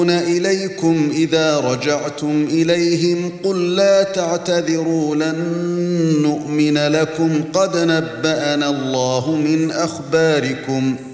إليكم إذا رجعتم إليهم قل لا تعتذروا لن نؤمن لكم قد نبأنا الله من أخباركم